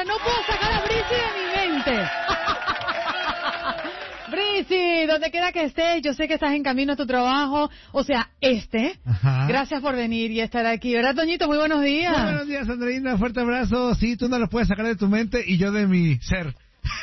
cosa, no puedo sacar a Brisi de mi mente. Brisi, donde quiera que estés, yo sé que estás en camino a tu trabajo, o sea, Ajá. Gracias por venir y estar aquí, ¿verdad, Toñito? Muy buenos días. Muy buenos días, Andreina, fuerte abrazo. Sí, tú no lo puedes sacar de tu mente y yo de mi ser.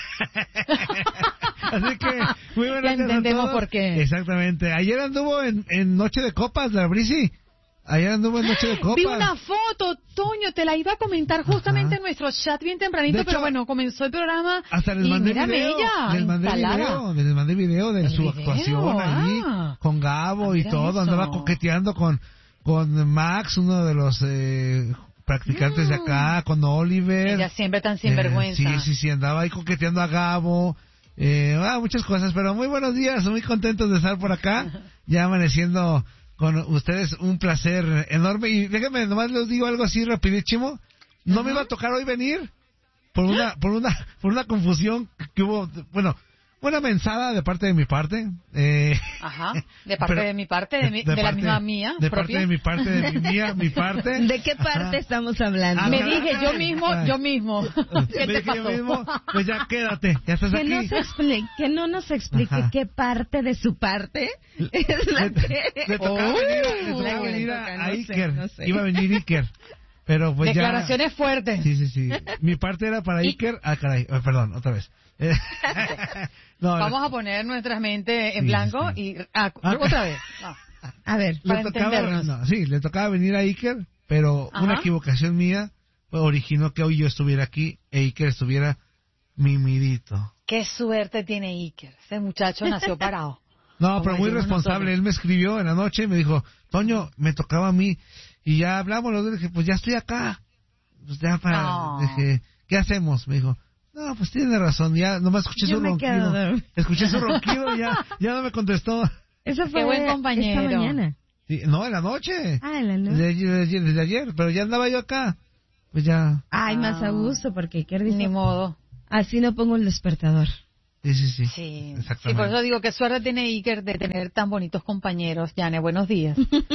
Así que, muy buenos Ya días entendemos a todos. por qué. Exactamente. Ayer anduvo en Noche de Copas, la Brisi. Ayer anduvo en Noche de Copas. Vi una foto, Toño, te la iba a comentar justamente en nuestro chat bien tempranito, De hecho, pero bueno, comenzó el programa hasta les y mandé mírame video, ella, les mandé video de ¿El su video? actuación ahí con Gabo y mira todo, eso. andaba coqueteando con Max, uno de los practicantes de acá, con Oliver. Ella siempre tan sinvergüenza. Sí, andaba ahí coqueteando a Gabo, muchas cosas, pero muy buenos días, muy contentos de estar por acá, ya amaneciendo con ustedes, un placer enorme, y déjenme, nomás les digo algo así rapidísimo, no me iba a tocar hoy venir, por una confusión que hubo, bueno, una mensada de parte de mi parte. Ajá, de parte pero, de mi parte, de la misma mía, de propia. parte de mi parte, de mi mía, mi parte. ¿De qué parte estamos hablando? Me dije yo mismo. ¿Qué te Me dije pasó? yo mismo, pues ya quédate, ya estás Que aquí. que no nos explique Ajá. qué parte de su parte es la que... Le tocaba la que venir le a toca, no Iker, no sé. iba a venir Iker, pero pues Declaraciones fuertes. Sí. Mi parte era para Iker. Ah, caray. Perdón, otra vez. No, Vamos a poner nuestras mentes en Sí, blanco sí. y otra vez. No. A ver, para entendernos. le tocaba venir a Iker, pero Ajá. una equivocación mía originó que hoy yo estuviera aquí e Iker estuviera mimidito. Qué suerte tiene Iker. Ese muchacho nació parado. No, Como pero muy decimos responsable. nosotros. Él me escribió en la noche y me dijo, Toño, me tocaba a mí. Y ya hablamos, le dije, pues ya estoy acá. Pues ya para... No. Dije, ¿qué hacemos? Me dijo, no, pues tiene razón, ya nomás escuché Yo su me quedo ronquido. dormida. Escuché su ronquido y ya no me contestó. eso fue Qué buen compañero. esta mañana. Sí, no, en la noche. Ah, en la noche. Desde ayer, pero ya andaba yo acá. Pues ya, Ay, más a gusto, porque Iker Ni dijo, modo. así no pongo el despertador. sí. Sí, Exactamente. por eso digo que suerte tiene Iker de tener tan bonitos compañeros. Yane, buenos días.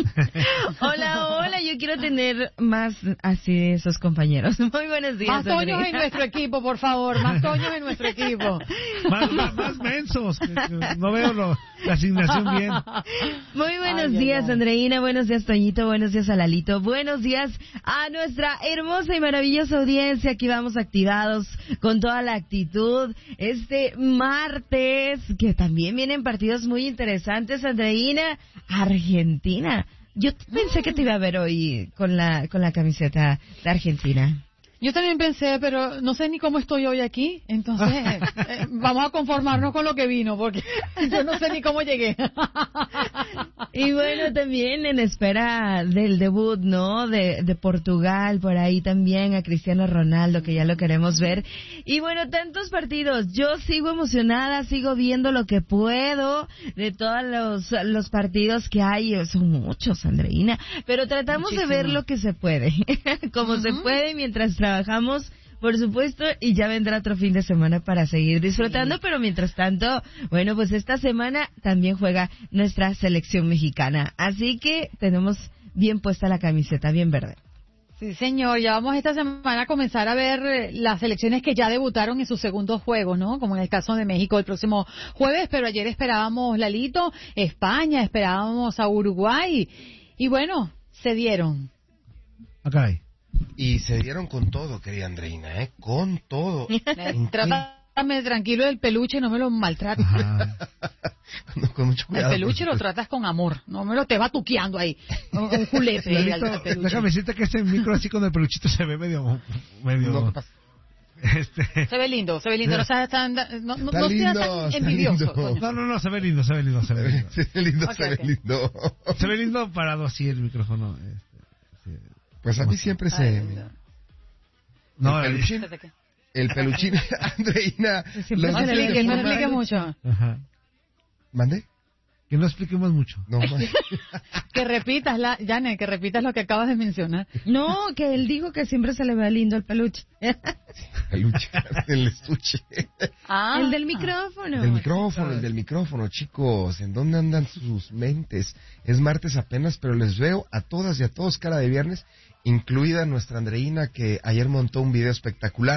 Hola, yo quiero tener más así de esos compañeros. Muy buenos días, Más Toños Andrea. en nuestro equipo, por favor. Más Toños en nuestro equipo. Más mensos. No veo la asignación bien. Muy buenos Ay, días, ay, ay. Andreina. Buenos días, Toñito. Buenos días a Lalito. Buenos días a nuestra hermosa y maravillosa audiencia. Aquí vamos activados con toda la actitud. Este martes, que también vienen partidos muy interesantes, Andreina. Argentina. Yo pensé que te iba a ver hoy con la camiseta de Argentina. Yo también pensé, pero no sé ni cómo estoy hoy aquí. Entonces, vamos a conformarnos con lo que vino, porque yo no sé ni cómo llegué. Y bueno, también en espera del debut, ¿no? De Portugal, por ahí también a Cristiano Ronaldo, que ya lo queremos ver. Y bueno, tantos partidos. Yo sigo emocionada, sigo viendo lo que puedo de todos los partidos que hay. Son muchos, Andreina. Pero tratamos de ver lo que se puede. Como se puede mientras trabajamos. Por supuesto, y ya vendrá otro fin de semana para seguir disfrutando, pero mientras tanto, bueno, pues esta semana también juega nuestra selección mexicana. Así que tenemos bien puesta la camiseta, bien verde. Sí, señor, ya vamos esta semana a comenzar a ver las selecciones que ya debutaron en sus segundos juegos, ¿no? Como en el caso de México el próximo jueves, pero ayer esperábamos, Lalito, España, esperábamos a Uruguay, y bueno, se dieron. Acá hay. Y se dieron con todo, querida Andreina, con todo. Trátame tranquilo del peluche, no me lo maltrates. Con mucho El cuidado. peluche lo tratas con amor, no me lo te va tuqueando ahí, un julepe ahí al Lalito, peluche. déjame decirte que ese micro así con el peluchito se ve medio No, ¿qué pasa? Se ve lindo, no seas tan, no Está seas lindo, tan está envidioso. lindo. Toño. No, se ve lindo. Se ve lindo, Ok, se ve ok. lindo. Se ve lindo parado así el micrófono. Pues a mí siempre Ay, se... Dios. No, el peluchín, el peluchín, Andreina... Siempre los se le días ve de Que no forma- explique mucho. Ajá. ¿Mande? Que no expliquemos mucho. No, Que repitas, Yane, que repitas lo que acabas de mencionar. No, que él dijo que siempre se le ve lindo el peluche. peluche, el estuche. Ah, El del micrófono. El del micrófono, chicos. ¿En dónde andan sus mentes? Es martes apenas, pero les veo a todas y a todos cara de viernes, incluida nuestra Andreina, que ayer montó un video espectacular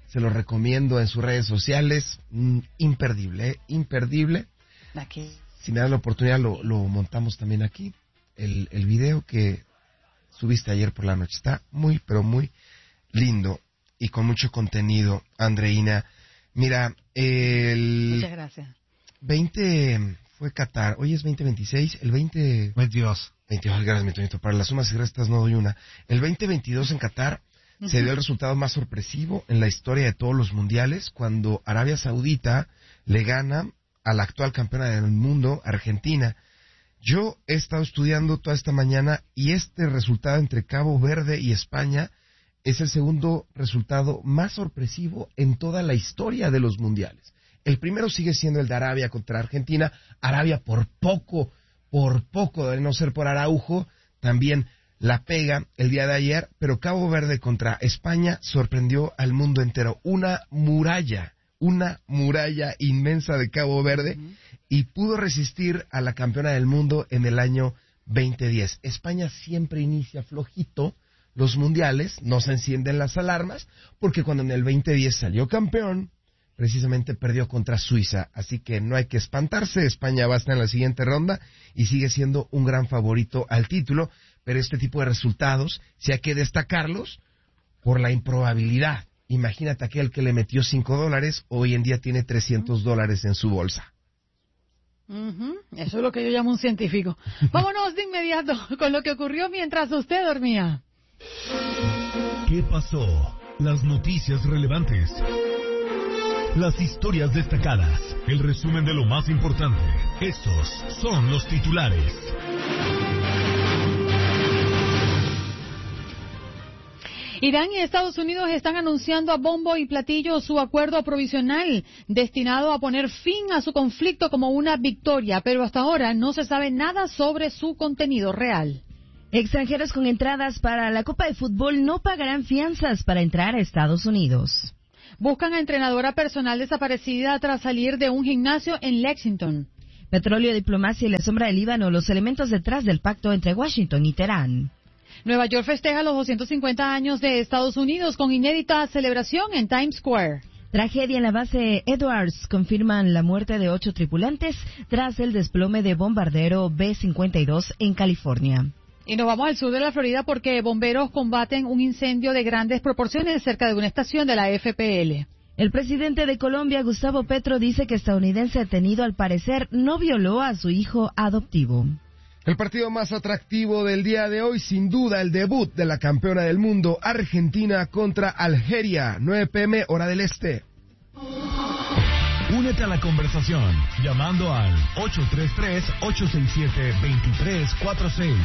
se lo recomiendo en sus redes sociales, imperdible, imperdible. Aquí. Si me das la oportunidad lo montamos también aquí, el video que subiste ayer por la noche, está muy, pero muy lindo y con mucho contenido, Andreina. Mira, Muchas gracias. 20 fue Qatar, hoy es 2026, el 22. 22, gracias, mi Tonito, para las sumas y restas no doy una. El 2022 en Qatar se dio el resultado más sorpresivo en la historia de todos los mundiales, cuando Arabia Saudita le gana a la actual campeona del mundo, Argentina. Yo he estado estudiando toda esta mañana y este resultado entre Cabo Verde y España es el segundo resultado más sorpresivo en toda la historia de los mundiales. El primero sigue siendo el de Arabia contra Argentina. Arabia por poco, de no ser por Araujo, también la pega el día de ayer, pero Cabo Verde contra España sorprendió al mundo entero. Una muralla inmensa de Cabo Verde, y pudo resistir a la campeona del mundo en el año 2010. España siempre inicia flojito los mundiales, no se encienden las alarmas, porque cuando en el 2010 salió campeón, precisamente perdió contra Suiza, así que no hay que espantarse, España va a estar en la siguiente ronda y sigue siendo un gran favorito al título, pero este tipo de resultados, sí hay que destacarlos por la improbabilidad. Imagínate aquel que le metió $5, hoy en día tiene $300 en su bolsa. Eso es lo que yo llamo un científico. Vámonos de inmediato con lo que ocurrió mientras usted dormía. ¿Qué pasó? Las noticias relevantes. Las historias destacadas. El resumen de lo más importante. Estos son los titulares. Irán y Estados Unidos están anunciando a bombo y platillo su acuerdo provisional destinado a poner fin a su conflicto como una victoria, pero hasta ahora no se sabe nada sobre su contenido real. Extranjeros con entradas para la Copa de Fútbol no pagarán fianzas para entrar a Estados Unidos. Buscan a entrenadora personal desaparecida tras salir de un gimnasio en Lexington. Petróleo, diplomacia y la sombra del Líbano, los elementos detrás del pacto entre Washington y Teherán. Nueva York festeja los 250 años de Estados Unidos con inédita celebración en Times Square. Tragedia en la base Edwards. Confirman la muerte de 8 tripulantes tras el desplome de bombardero B-52 en California. Y nos vamos al sur de la Florida porque bomberos combaten un incendio de grandes proporciones cerca de una estación de la FPL. El presidente de Colombia, Gustavo Petro, dice que estadounidense detenido al parecer no violó a su hijo adoptivo. El partido más atractivo del día de hoy, sin duda, el debut de la campeona del mundo, Argentina contra Algeria, 9 p.m. hora del este. Únete a la conversación llamando al 833-867-2346.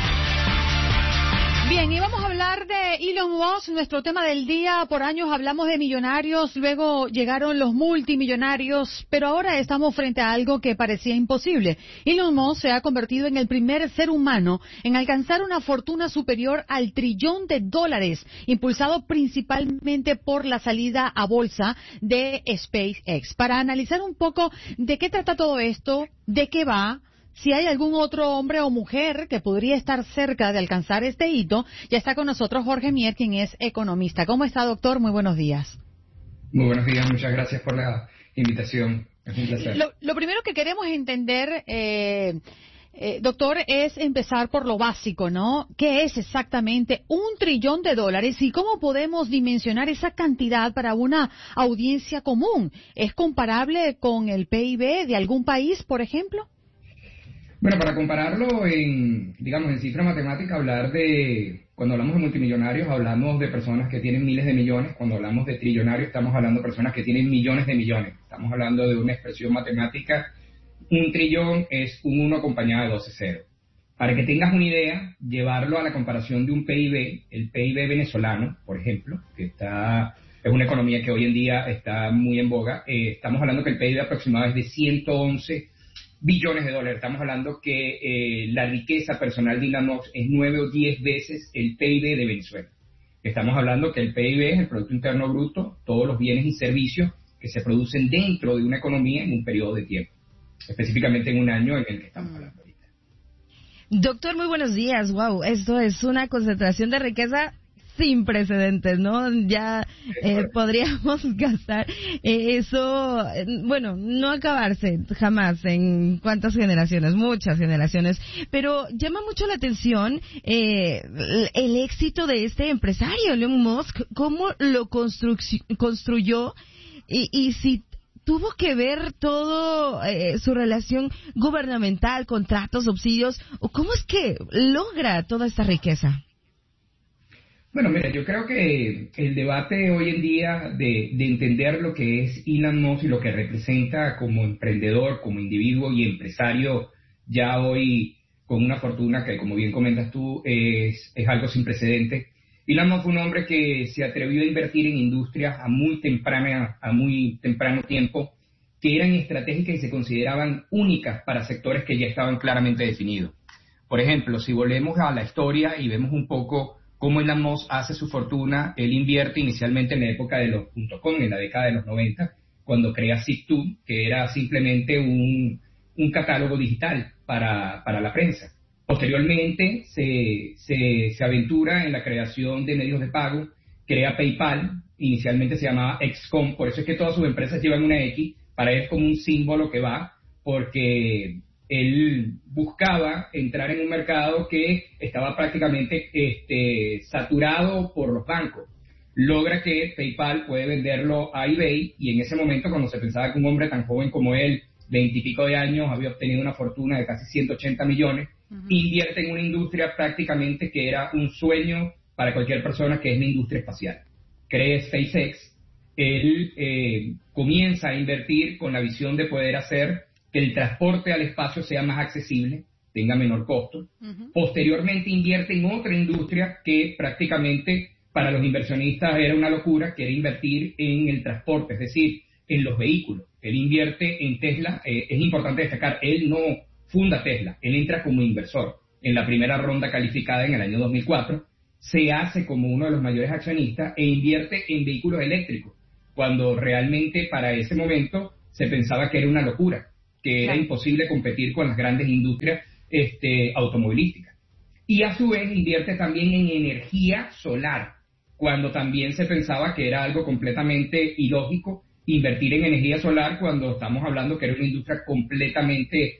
Bien, y vamos a hablar de Elon Musk, nuestro tema del día. Por años hablamos de millonarios, luego llegaron los multimillonarios, pero ahora estamos frente a algo que parecía imposible. Elon Musk se ha convertido en el primer ser humano en alcanzar una fortuna superior al $1 trillón, impulsado principalmente por la salida a bolsa de SpaceX. Para analizar un poco de qué trata todo esto, de qué va, si hay algún otro hombre o mujer que podría estar cerca de alcanzar este hito, ya está con nosotros Jorge Mier, quien es economista. ¿Cómo está, doctor? Muy buenos días. Muy buenos días, muchas gracias por la invitación. Es un placer. Lo primero que queremos entender, doctor, es empezar por lo básico, ¿no? ¿Qué es exactamente $1 trillón y cómo podemos dimensionar esa cantidad para una audiencia común? ¿Es comparable con el PIB de algún país, por ejemplo? Bueno, para compararlo en cifra matemática, cuando hablamos de multimillonarios, hablamos de personas que tienen miles de millones. Cuando hablamos de trillonarios, estamos hablando de personas que tienen millones de millones. Estamos hablando de una expresión matemática. Un trillón es un 1 acompañado de 12 ceros. Para que tengas una idea, llevarlo a la comparación de un PIB, el PIB venezolano, por ejemplo, que es una economía que hoy en día está muy en boga. Estamos hablando que el PIB aproximado es de 111 billones de dólares. Estamos hablando que la riqueza personal de Elon Musk es 9 o 10 veces el PIB de Venezuela. Estamos hablando que el PIB es el Producto Interno Bruto, todos los bienes y servicios que se producen dentro de una economía en un periodo de tiempo, específicamente en un año en el que estamos hablando ahorita. Doctor, muy buenos días. Wow, esto es una concentración de riqueza sin precedentes, ¿no? Ya podríamos gastar eso, bueno, no acabarse jamás en cuántas generaciones, muchas generaciones, pero llama mucho la atención el éxito de este empresario, Elon Musk, cómo lo construyó y si tuvo que ver todo su relación gubernamental, contratos, subsidios, o cómo es que logra toda esta riqueza. Bueno, mira, yo creo que el debate hoy en día de entender lo que es Elon Musk y lo que representa como emprendedor, como individuo y empresario, ya hoy con una fortuna que, como bien comentas tú, es algo sin precedentes. Elon Musk fue un hombre que se atrevió a invertir en industrias a muy temprano tiempo, que eran estratégicas y se consideraban únicas para sectores que ya estaban claramente definidos. Por ejemplo, si volvemos a la historia y vemos un poco cómo Elon Musk hace su fortuna, él invierte inicialmente en la época de los .com, en la década de los 90, cuando crea Zip2, que era simplemente un catálogo digital para la prensa. Posteriormente se aventura en la creación de medios de pago, crea PayPal, inicialmente se llamaba XCOM, por eso es que todas sus empresas llevan una X, para él es como un símbolo que va, porque él buscaba entrar en un mercado que estaba prácticamente saturado por los bancos. Logra que PayPal puede venderlo a eBay, y en ese momento, cuando se pensaba que un hombre tan joven como él, 20 y pico de años, había obtenido una fortuna de casi 180 millones, invierte en una industria prácticamente que era un sueño para cualquier persona, que es la industria espacial. Cree SpaceX, él comienza a invertir con la visión de poder hacer que el transporte al espacio sea más accesible, tenga menor costo. Posteriormente invierte en otra industria que prácticamente para los inversionistas era una locura, que era invertir en el transporte, es decir, en los vehículos. Él invierte en Tesla, es importante destacar, él no funda Tesla, él entra como inversor. En la primera ronda calificada en el año 2004, se hace como uno de los mayores accionistas e invierte en vehículos eléctricos, cuando realmente para ese momento se pensaba que era una locura, que era imposible competir con las grandes industrias automovilísticas. Y a su vez invierte también en energía solar, cuando también se pensaba que era algo completamente ilógico invertir en energía solar, cuando estamos hablando que era una industria completamente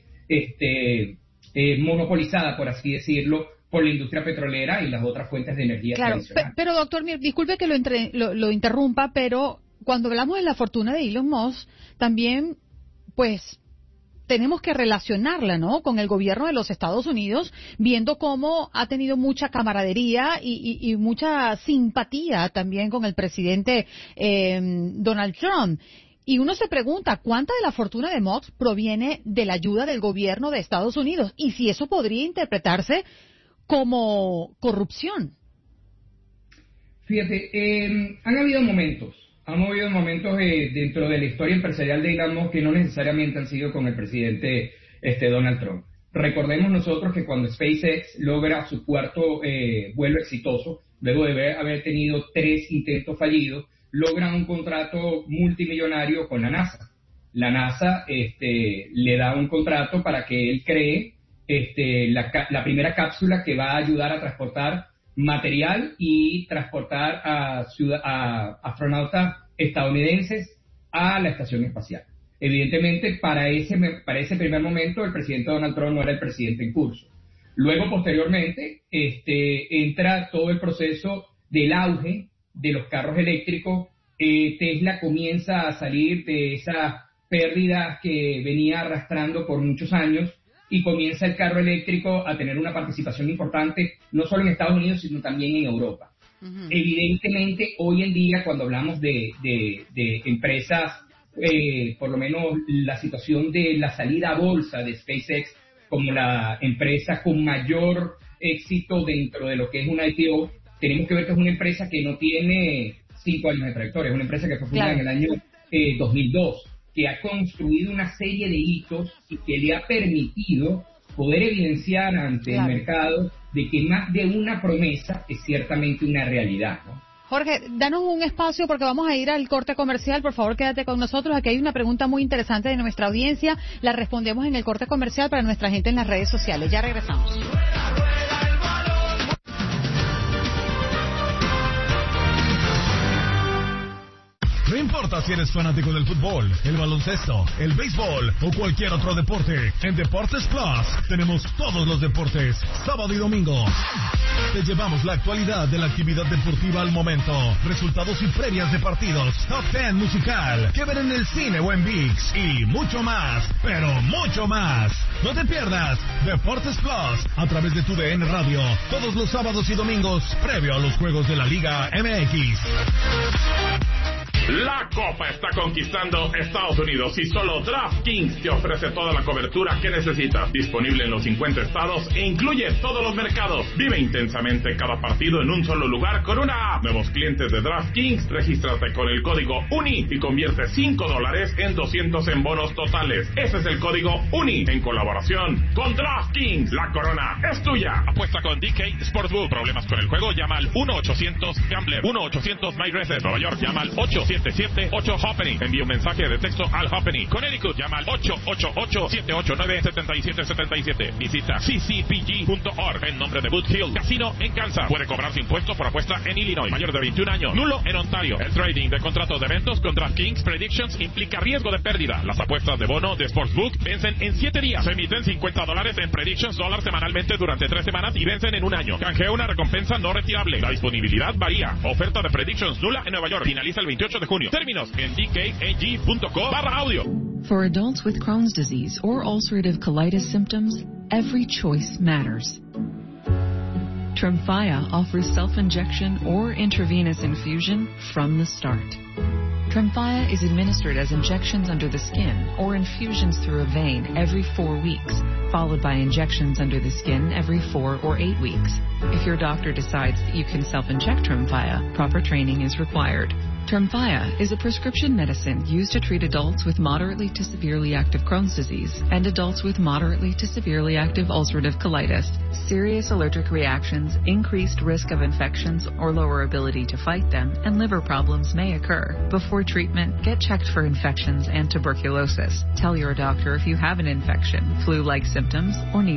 monopolizada, por así decirlo, por la industria petrolera y las otras fuentes de energía tradicionales. Pero doctor, disculpe que lo interrumpa, pero cuando hablamos de la fortuna de Elon Musk, también, pues, tenemos que relacionarla, ¿no?, con el gobierno de los Estados Unidos, viendo cómo ha tenido mucha camaradería y mucha simpatía también con el presidente Donald Trump. Y uno se pregunta, ¿cuánta de la fortuna de Musk proviene de la ayuda del gobierno de Estados Unidos? Y si eso podría interpretarse como corrupción. Fíjate, han habido momentos dentro de la historia empresarial de Elon Musk que no necesariamente han sido con el presidente Donald Trump. Recordemos nosotros que cuando SpaceX logra su cuarto vuelo exitoso, luego de haber tenido 3 intentos fallidos, logra un contrato multimillonario con la NASA. La NASA le da un contrato para que él cree la primera cápsula que va a ayudar a transportar material y transportar a astronautas estadounidenses a la estación espacial. Evidentemente, para ese primer momento, el presidente Donald Trump no era el presidente en curso. Luego, posteriormente, entra todo el proceso del auge de los carros eléctricos. Tesla comienza a salir de esas pérdidas que venía arrastrando por muchos años, y comienza el carro eléctrico a tener una participación importante, no solo en Estados Unidos, sino también en Europa. Evidentemente, hoy en día, cuando hablamos de empresas, por lo menos la situación de la salida a bolsa de SpaceX como la empresa con mayor éxito dentro de lo que es una IPO, tenemos que ver que es una empresa que no tiene 5 años de trayectoria, es una empresa que fue fundada en el año 2002, que ha construido una serie de hitos y que le ha permitido poder evidenciar ante el mercado de que más de una promesa es ciertamente una realidad, ¿no? Jorge, danos un espacio porque vamos a ir al corte comercial. Por favor, quédate con nosotros. Aquí hay una pregunta muy interesante de nuestra audiencia. La respondemos en el corte comercial para nuestra gente en las redes sociales. Ya regresamos. importa si eres fanático del fútbol, el baloncesto, el béisbol o cualquier otro deporte, en Deportes Plus tenemos todos los deportes, sábado y domingo. Te llevamos la actualidad de la actividad deportiva al momento, resultados y previas de partidos, top 10 musical, que ver en el cine o en ViX y mucho más, pero mucho más. No te pierdas Deportes Plus a través de tu DN Radio todos los sábados y domingos previo a los juegos de la Liga MX. La Copa está conquistando Estados Unidos y solo DraftKings te ofrece toda la cobertura que necesitas. Disponible en los 50 estados e incluye todos los mercados. Vive intensamente cada partido en un solo lugar con una app. Nuevos clientes de DraftKings, regístrate con el código UNI y convierte $5 en 200 en bonos totales. Ese es el código UNI en colaboración con DraftKings. La corona es tuya. Apuesta con DK Sportsbook. Problemas con el juego, llama al 1-800-GAMBLER. 1-800-MyReset. Nueva York, llama al 877-8-HOPPENY. Envía un mensaje de texto al HOPPENY. Connecticut, llama al 888-789-7777. Visita ccpg.org en nombre de Boot Hill Casino en Kansas. Puede cobrarse impuestos por apuesta en Illinois. Mayor de 21 años. Nulo en Ontario. El trading de contratos de eventos con DraftKings Predictions implica riesgo de pérdida. Las apuestas de bono de Sportsbook vencen en 7 días. Se emiten $50 en Predictions dólar semanalmente durante 3 semanas y vencen en 1 año. Canjea una recompensa no retirable. La disponibilidad varía. Oferta de Predictions nula en Nueva York. Finaliza el 28 de junio. Términos en dkag.co/audio. For adults with Crohn's disease or ulcerative colitis symptoms, every choice matters. Tremfya offers self-injection or intravenous infusion from the start. Tremfya is administered as injections under the skin or infusions through a vein every 4 weeks, followed by injections under the skin every 4 or 8 weeks. If your doctor decides that you can self-inject Tremfya, proper training is required. Tremfya is a prescription medicine used to treat adults with moderately to severely active Crohn's disease and adults with moderately to severely active ulcerative colitis. Serious allergic reactions, increased risk of infections or lower ability to fight them, and liver problems may occur. Before treatment, get checked for infections and tuberculosis. Tell your doctor if you have an infection, flu-like symptoms, or need